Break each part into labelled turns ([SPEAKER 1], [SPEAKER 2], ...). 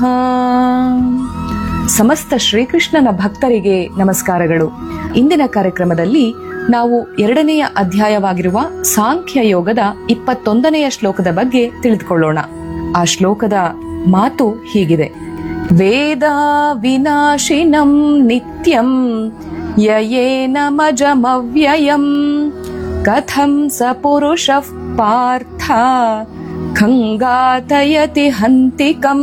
[SPEAKER 1] ಸಮಸ್ತ ಶ್ರೀಕೃಷ್ಣನ ಭಕ್ತರಿಗೆ ನಮಸ್ಕಾರಗಳು. ಇಂದಿನ ಕಾರ್ಯಕ್ರಮದಲ್ಲಿ ನಾವು 2ನೆಯ ಅಧ್ಯಾಯವಾಗಿರುವ ಸಾಂಖ್ಯ ಯೋಗದ 21ನೆಯ ಶ್ಲೋಕದ ಬಗ್ಗೆ ತಿಳಿದುಕೊಳ್ಳೋಣ. ಆ ಶ್ಲೋಕದ ಮಾತು ಹೀಗಿದೆ: ವೇದ ವಿನಾಶಿನಂ ನಿತ್ಯಂ ಯಯೇನ ಮಜಮವ್ಯಯಂ ಕಥಂ ಸ ಪುರುಷಃ ಪಾರ್ಥ ಖಂಗಾತಯತಿ ಹಂತಿಕಂ.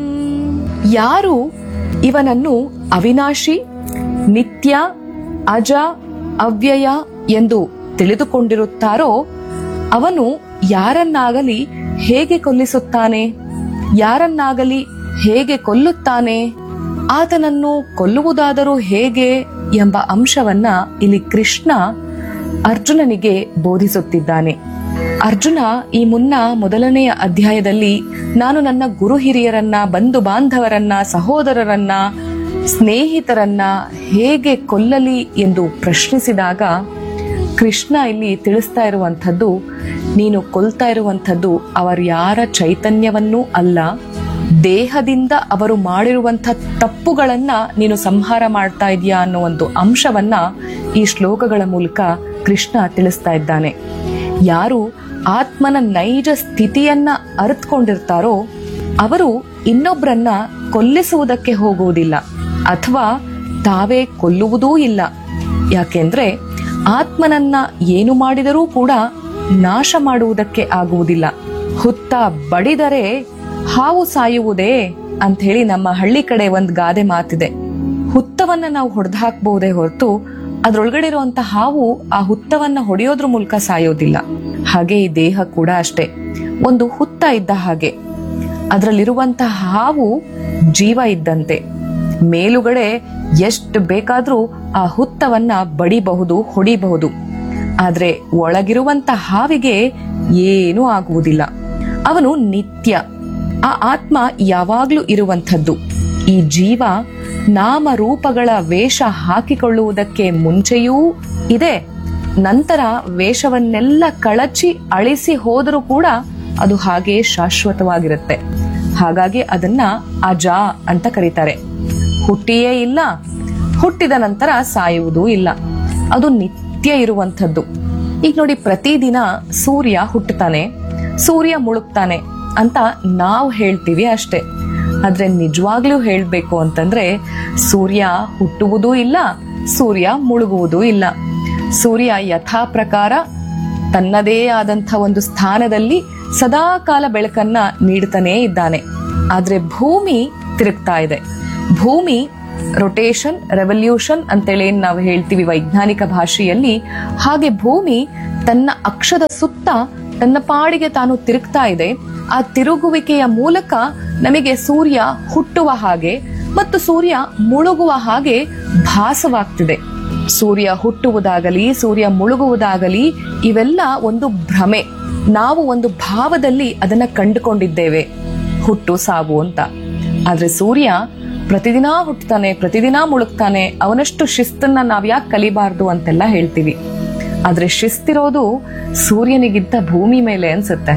[SPEAKER 1] ಯಾರು ಇವನನ್ನು ಅವಿನಾಶಿ, ನಿತ್ಯ, ಅಜ, ಅವ್ಯಯ ಎಂದು ತಿಳಿದುಕೊಂಡಿರುತ್ತಾರೋ ಅವನು ಯಾರನ್ನಾಗಲಿ ಹೇಗೆ ಕೊಲ್ಲಿಸುತ್ತಾನೆ, ಯಾರನ್ನಾಗಲಿ ಹೇಗೆ ಕೊಲ್ಲುತ್ತಾನೆ, ಆತನನ್ನು ಕೊಲ್ಲುವುದಾದರೂ ಹೇಗೆ ಎಂಬ ಅಂಶವನ್ನ ಇಲ್ಲಿ ಕೃಷ್ಣ ಅರ್ಜುನನಿಗೆ ಬೋಧಿಸುತ್ತಿದ್ದಾನೆ. ಅರ್ಜುನ ಈ ಮುನ್ನ 1ನೆಯ ಅಧ್ಯಾಯದಲ್ಲಿ ನಾನು ನನ್ನ ಗುರು ಹಿರಿಯರನ್ನ, ಬಂಧು ಬಾಂಧವರನ್ನ, ಸಹೋದರರನ್ನ, ಸ್ನೇಹಿತರನ್ನ ಹೇಗೆ ಕೊಲ್ಲಲಿ ಎಂದು ಪ್ರಶ್ನಿಸಿದಾಗ ಕೃಷ್ಣ ಇಲ್ಲಿ ತಿಳಿಸ್ತಾ ಇರುವಂಥದ್ದು, ನೀನು ಕೊಲ್ತಾ ಇರುವಂಥದ್ದು ಅವರ ಯಾರ ಚೈತನ್ಯವನ್ನೂ ಅಲ್ಲ, ದೇಹದಿಂದ ಅವರು ಮಾಡಿರುವಂಥ ತಪ್ಪುಗಳನ್ನ ನೀನು ಸಂಹಾರ ಮಾಡ್ತಾ ಇದೀಯಾ ಅನ್ನೋ ಒಂದು ಅಂಶವನ್ನ ಈ ಶ್ಲೋಕಗಳ ಮೂಲಕ ಕೃಷ್ಣ ತಿಳಿಸ್ತಾ ಇದ್ದಾನೆ. ಯಾರು ಆತ್ಮನ ನೈಜ ಸ್ಥಿತಿಯನ್ನ ಅರಿತುಕೊಂಡಿರ್ತಾರೋ ಅವರು ಇನ್ನೊಬ್ಬರನ್ನ ಕೊಲ್ಲಿಸುವುದಕ್ಕೆ ಹೋಗುವುದಿಲ್ಲ ಅಥವಾ ತಾವೇ ಕೊಲ್ಲುವುದೂ ಇಲ್ಲ. ಯಾಕೆಂದ್ರೆ ಆತ್ಮನನ್ನ ಏನು ಮಾಡಿದರೂ ಕೂಡ ನಾಶ ಮಾಡುವುದಕ್ಕೆ ಆಗುವುದಿಲ್ಲ. ಹುತ್ತ ಬಡಿದರೆ ಹಾವು ಸಾಯುವುದೇ ಅಂತ ಹೇಳಿ ನಮ್ಮ ಹಳ್ಳಿ ಕಡೆ ಒಂದ್ ಗಾದೆ ಮಾತಿದೆ. ಹುತ್ತವನ್ನ ನಾವು ಹೊಡೆದು ಹಾಕಬಹುದೇ ಹೊರತು ಅದ್ರೊಳಗಡೆ ಇರುವಂತ ಹಾವು ಆ ಹುತ್ತವನ್ನ ಹೊಡೆಯೋದ್ರ ಮೂಲಕ ಸಾಯೋದಿಲ್ಲ. ಹಾಗೆ ಈ ದೇಹ ಕೂಡ ಅಷ್ಟೇ, ಒಂದು ಹುತ್ತ ಇದ್ದ ಹಾಗೆ. ಅದರಲ್ಲಿರುವಂತಹ ಹಾವು ಜೀವ ಇದ್ದಂತೆ. ಮೇಲುಗಡೆ ಎಷ್ಟು ಬೇಕಾದ್ರೂ ಆ ಹುತ್ತವನ್ನ ಬಡಿಬಹುದು, ಹೊಡಿಬಹುದು. ಆದ್ರೆ ಒಳಗಿರುವಂತ ಹಾವಿಗೆ ಏನೂ ಆಗುವುದಿಲ್ಲ. ಅವನು ನಿತ್ಯ. ಆ ಆತ್ಮ ಯಾವಾಗ್ಲೂ ಇರುವಂಥದ್ದು. ಈ ಜೀವ ನಾಮರೂಪಗಳ ವೇಷ ಹಾಕಿಕೊಳ್ಳುವುದಕ್ಕೆ ಮುಂಚೆಯೂ ಇದೆ, ನಂತರ ವೇಷವನ್ನೆಲ್ಲ ಕಳಚಿ ಅಳಿಸಿ ಹೋದರೂ ಕೂಡ ಅದು ಹಾಗೆ ಶಾಶ್ವತವಾಗಿರುತ್ತೆ. ಹಾಗಾಗಿ ಅದನ್ನ ಅಜ ಅಂತ ಕರೀತಾರೆ. ಹುಟ್ಟಿಯೇ ಇಲ್ಲ, ಹುಟ್ಟಿದ ನಂತರ ಸಾಯುವುದೂ ಇಲ್ಲ, ಅದು ನಿತ್ಯ ಇರುವಂಥದ್ದು. ಈಗ ನೋಡಿ, ಪ್ರತಿದಿನ ಸೂರ್ಯ ಹುಟ್ಟುತ್ತಾನೆ, ಸೂರ್ಯ ಮುಳುಗ್ತಾನೆ ಅಂತ ನಾವು ಹೇಳ್ತೀವಿ ಅಷ್ಟೇ. ಆದ್ರೆ ನಿಜವಾಗ್ಲೂ ಹೇಳ್ಬೇಕು ಅಂತಂದ್ರೆ ಸೂರ್ಯ ಹುಟ್ಟುವುದೂ ಇಲ್ಲ, ಸೂರ್ಯ ಮುಳುಗುವುದೂ ಇಲ್ಲ. ಸೂರ್ಯ ಯಥಾ ಪ್ರಕಾರ ತನ್ನದೇ ಆದಂಥ ಒಂದು ಸ್ಥಾನದಲ್ಲಿ ಸದಾ ಕಾಲ ಬೆಳಕನ್ನ ನೀಡುತ್ತಾನೇ ಇದ್ದಾನೆ. ಆದ್ರೆ ಭೂಮಿ ತಿರುಗ್ತಾ ಇದೆ. ಭೂಮಿ ರೊಟೇಷನ್, ರೆವಲ್ಯೂಷನ್ ಅಂತೇಳಿ ನಾವು ಹೇಳ್ತೀವಿ ವೈಜ್ಞಾನಿಕ ಭಾಷೆಯಲ್ಲಿ. ಹಾಗೆ ಭೂಮಿ ತನ್ನ ಅಕ್ಷದ ಸುತ್ತ ತನ್ನ ಪಾಡಿಗೆ ತಾನು ತಿರುಗ್ತಾ ಇದೆ. ಆ ತಿರುಗುವಿಕೆಯ ಮೂಲಕ ನಮಗೆ ಸೂರ್ಯ ಹುಟ್ಟುವ ಹಾಗೆ ಮತ್ತು ಸೂರ್ಯ ಮುಳುಗುವ ಹಾಗೆ ಭಾಸವಾಗ್ತಿದೆ. ಸೂರ್ಯ ಹುಟ್ಟುವುದಾಗಲಿ ಸೂರ್ಯ ಮುಳುಗುವುದಾಗಲಿ ಇವೆಲ್ಲ ಒಂದು ಭ್ರಮೆ. ನಾವು ಒಂದು ಭಾವದಲ್ಲಿ ಅದನ್ನ ಕಂಡುಕೊಂಡಿದ್ದೇವೆ, ಹುಟ್ಟು ಸಾವು ಅಂತ. ಆದ್ರೆ ಸೂರ್ಯ ಪ್ರತಿದಿನ ಹುಟ್ಟುತ್ತಾನೆ, ಪ್ರತಿದಿನ ಮುಳುಗ್ತಾನೆ. ಅವನಷ್ಟು ಶಿಸ್ತನ್ನ ನಾವ್ ಯಾಕೆ ಕಲಿಬಾರ್ದು ಅಂತೆಲ್ಲ ಹೇಳ್ತೀವಿ. ಆದ್ರೆ ಶಿಸ್ತಿರೋದು ಸೂರ್ಯನಿಗಿಂತ ಭೂಮಿ ಮೇಲೆ ಅನ್ಸುತ್ತೆ.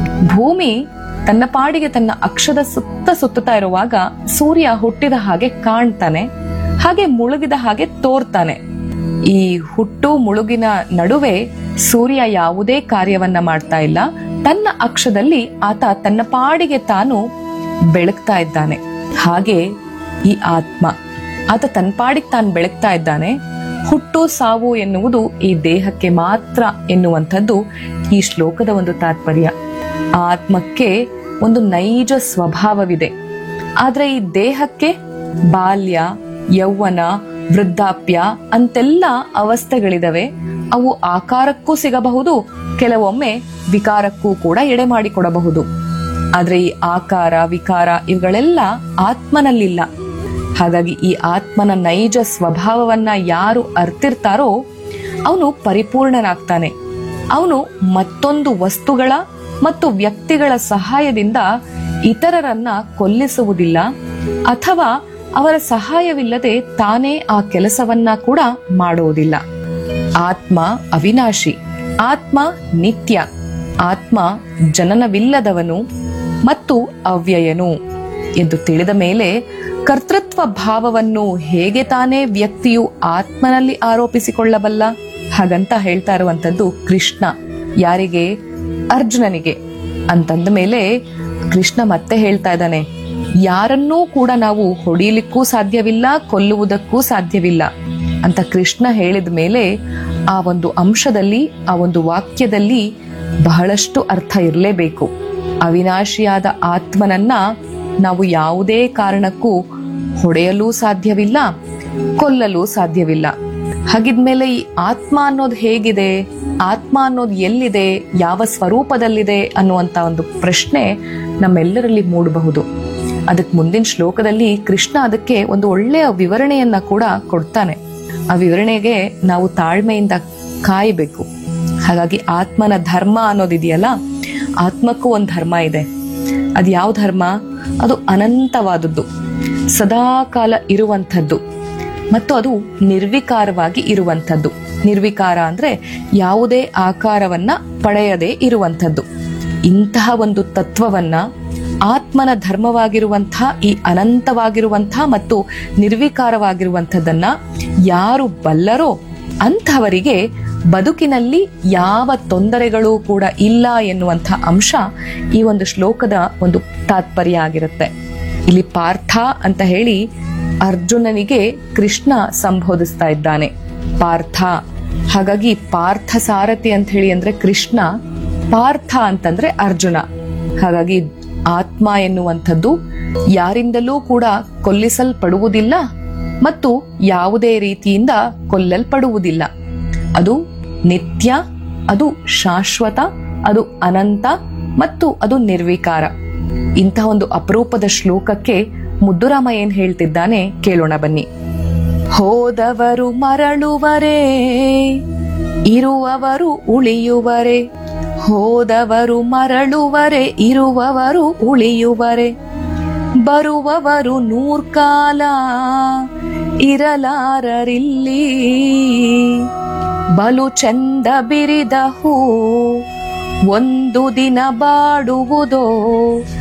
[SPEAKER 1] ಭೂಮಿ ತನ್ನ ಪಾಡಿಗೆ ತನ್ನ ಅಕ್ಷದ ಸುತ್ತ ಸುತ್ತುತ್ತಾ ಇರುವಾಗ ಸೂರ್ಯ ಹುಟ್ಟಿದ ಹಾಗೆ ಕಾಣ್ತಾನೆ, ಹಾಗೆ ಮುಳುಗಿದ ಹಾಗೆ ತೋರ್ತಾನೆ. ಈ ಹುಟ್ಟು ಮುಳುಗಿನ ನಡುವೆ ಸೂರ್ಯ ಯಾವುದೇ ಕಾರ್ಯವನ್ನ ಮಾಡ್ತಾ ಇಲ್ಲ. ತನ್ನ ಅಕ್ಷದಲ್ಲಿ ಆತ ತನ್ನ ಪಾಡಿಗೆ ತಾನು ಬೆಳಗ್ತಾ ಇದ್ದಾನೆ. ಹಾಗೆ ಈ ಆತ್ಮ, ಆತ ತನ್ನ ಪಾಡಿಗೆ ತಾನು ಬೆಳಗ್ತಾ ಇದ್ದಾನೆ. ಹುಟ್ಟು ಸಾವು ಎನ್ನುವುದು ಈ ದೇಹಕ್ಕೆ ಮಾತ್ರ ಎನ್ನುವಂಥದ್ದು ಈ ಶ್ಲೋಕದ ಒಂದು ತಾತ್ಪರ್ಯ. ಆತ್ಮಕ್ಕೆ ಒಂದು ನೈಜ ಸ್ವಭಾವವಿದೆ. ಆದ್ರೆ ಈ ದೇಹಕ್ಕೆ ಬಾಲ್ಯ, ಯೌವನ, ವೃದ್ಧಾಪ್ಯ ಅಂತೆಲ್ಲ ಅವಸ್ಥೆಗಳಿದಾವೆ. ಅವು ಆಕಾರಕ್ಕೂ ಸಿಗಬಹುದು, ಕೆಲವೊಮ್ಮೆ ವಿಕಾರಕ್ಕೂ ಕೂಡ ಎಡೆ ಮಾಡಿಕೊಡಬಹುದು. ಆದ್ರೆ ಈ ಆಕಾರ, ವಿಕಾರ ಇವುಗಳೆಲ್ಲ ಆತ್ಮನಲ್ಲಿಲ್ಲ. ಹಾಗಾಗಿ ಈ ಆತ್ಮನ ನೈಜ ಸ್ವಭಾವವನ್ನ ಯಾರು ಅರ್ತಿರ್ತಾರೋ ಅವನು ಪರಿಪೂರ್ಣನಾಗ್ತಾನೆ. ಅವನು ಮತ್ತೊಂದು ವಸ್ತುಗಳ ಮತ್ತು ವ್ಯಕ್ತಿಗಳ ಸಹಾಯದಿಂದ ಇತರರನ್ನ ಕೊಲ್ಲಿಸುವುದಿಲ್ಲ ಅಥವಾ ಅವರ ಸಹಾಯವಿಲ್ಲದೆ ತಾನೇ ಆ ಕೆಲಸವನ್ನ ಕೂಡ ಮಾಡುವುದಿಲ್ಲ. ಆತ್ಮ ಅವಿನಾಶಿ, ಆತ್ಮ ನಿತ್ಯ, ಆತ್ಮ ಜನನವಿಲ್ಲದವನು ಮತ್ತು ಅವ್ಯಯನು. ಎಂದು ತಿಳಿದ ಮೇಲೆ ಕರ್ತೃತ್ವ ಭಾವವನ್ನು ಹೇಗೆ ತಾನೇ ವ್ಯಕ್ತಿಯು ಆತ್ಮನಲ್ಲಿ ಆರೋಪಿಸಿಕೊಳ್ಳಬಲ್ಲ? ಹಾಗಂತ ಹೇಳ್ತಾ ಇರುವಂತದ್ದು ಕೃಷ್ಣ. ಯಾರಿಗೆ? ಅರ್ಜುನನಿಗೆ. ಅಂತಂದ ಮೇಲೆ ಕೃಷ್ಣ ಮತ್ತೆ ಹೇಳ್ತಾ ಇದ್ದಾನೆ, ಯಾರನ್ನೂ ಕೂಡ ನಾವು ಹೊಡಿಲಿಕ್ಕೂ ಸಾಧ್ಯವಿಲ್ಲ, ಕೊಲ್ಲುವುದಕ್ಕೂ ಸಾಧ್ಯವಿಲ್ಲ ಅಂತ ಕೃಷ್ಣ ಹೇಳಿದ ಮೇಲೆ ಆ ಒಂದು ಅಂಶದಲ್ಲಿ, ಆ ಒಂದು ವಾಕ್ಯದಲ್ಲಿ ಬಹಳಷ್ಟು ಅರ್ಥ ಇರಲೇಬೇಕು. ಅವಿನಾಶಿಯಾದ ಆತ್ಮನನ್ನ ನಾವು ಯಾವುದೇ ಕಾರಣಕ್ಕೂ ಹೊಡೆಯಲು ಸಾಧ್ಯವಿಲ್ಲ, ಕೊಲ್ಲಲು ಸಾಧ್ಯವಿಲ್ಲ. ಹಾಗಿದ್ಮೇಲೆ ಈ ಆತ್ಮ ಅನ್ನೋದು ಹೇಗಿದೆ, ಆತ್ಮ ಅನ್ನೋದು ಎಲ್ಲಿದೆ, ಯಾವ ಸ್ವರೂಪದಲ್ಲಿದೆ ಅನ್ನುವಂತ ಒಂದು ಪ್ರಶ್ನೆ ನಮ್ಮೆಲ್ಲರಲ್ಲಿ ಮೂಡಬಹುದು. ಅದಕ್ಕೆ ಮುಂದಿನ ಶ್ಲೋಕದಲ್ಲಿ ಕೃಷ್ಣ ಅದಕ್ಕೆ ಒಂದು ಒಳ್ಳೆಯ ವಿವರಣೆಯನ್ನ ಕೂಡ ಕೊಡ್ತಾನೆ. ಆ ವಿವರಣೆಗೆ ನಾವು ತಾಳ್ಮೆಯಿಂದ ಕಾಯಬೇಕು. ಹಾಗಾಗಿ ಆತ್ಮನ ಧರ್ಮ ಅನ್ನೋದಿದೆಯಲ್ಲ, ಆತ್ಮಕ್ಕೂ ಒಂದು ಧರ್ಮ ಇದೆ. ಅದು ಯಾವ ಧರ್ಮ? ಅದು ಅನಂತವಾದದ್ದು, ಸದಾಕಾಲ ಇರುವಂಥದ್ದು, ಮತ್ತು ಅದು ನಿರ್ವಿಕಾರವಾಗಿ ಇರುವಂಥದ್ದು. ನಿರ್ವಿಕಾರ ಅಂದ್ರೆ ಯಾವುದೇ ಆಕಾರವನ್ನ ಪಡೆಯದೇ ಇರುವಂಥದ್ದು. ಇಂತಹ ಒಂದು ತತ್ವವನ್ನ, ಆತ್ಮನ ಧರ್ಮವಾಗಿರುವಂತಹ ಈ ಅನಂತವಾಗಿರುವಂತಹ ಮತ್ತು ನಿರ್ವಿಕಾರವಾಗಿರುವಂಥದ್ದನ್ನ ಯಾರು ಬಲ್ಲರೋ ಅಂಥವರಿಗೆ ಬದುಕಿನಲ್ಲಿ ಯಾವ ತೊಂದರೆಗಳು ಕೂಡ ಇಲ್ಲ ಎನ್ನುವಂಥ ಅಂಶ ಈ ಒಂದು ಶ್ಲೋಕದ ಒಂದು ತಾತ್ಪರ್ಯ ಆಗಿರುತ್ತೆ. ಇಲ್ಲಿ ಪಾರ್ಥ ಅಂತ ಹೇಳಿ ಅರ್ಜುನನಿಗೆ ಕೃಷ್ಣ ಸಂಬೋಧಿಸ್ತಾ ಇದ್ದಾನೆ. ಪಾರ್ಥ. ಹಾಗಾಗಿ ಪಾರ್ಥ ಸಾರಥಿ ಅಂತ ಹೇಳಿ ಅಂದ್ರೆ ಕೃಷ್ಣ, ಪಾರ್ಥ ಅಂತಂದ್ರೆ ಅರ್ಜುನ. ಹಾಗಾಗಿ ಆತ್ಮ ಎನ್ನುವಂಥದ್ದು ಯಾರಿಂದಲೂ ಕೂಡ ಕೊಲ್ಲಿಸಲ್ಪಡುವುದಿಲ್ಲ ಮತ್ತು ಯಾವುದೇ ರೀತಿಯಿಂದ ಕೊಲ್ಲಲ್ಪಡುವುದಿಲ್ಲ. ಅದು ನಿತ್ಯ, ಅದು ಶಾಶ್ವತ, ಅದು ಅನಂತ ಮತ್ತು ಅದು ನಿರ್ವಿಕಾರ. ಇಂತಹ ಒಂದು ಅಪರೂಪದ ಶ್ಲೋಕಕ್ಕೆ ಮುದ್ದುರಾಮ ಏನ್ ಹೇಳ್ತಿದ್ದಾನೆ ಕೇಳೋಣ ಬನ್ನಿ. ಹೋದವರು ಮರಳುವರೇ, ಇರುವವರು ಉಳಿಯುವರೆ. ಹೋದವರು ಮರಳುವರೆ, ಇರುವವರು ಉಳಿಯುವರೆ. ಬರುವವರು ನೂರ್ಕಾಲ, ಇರಲಾರರಿಲ್ಲಿ. ಬಲು ಚಂದ ಬಿರಿದ ಹೂ, ಒಂದು ದಿನ ಬಾಡುವುದೋ.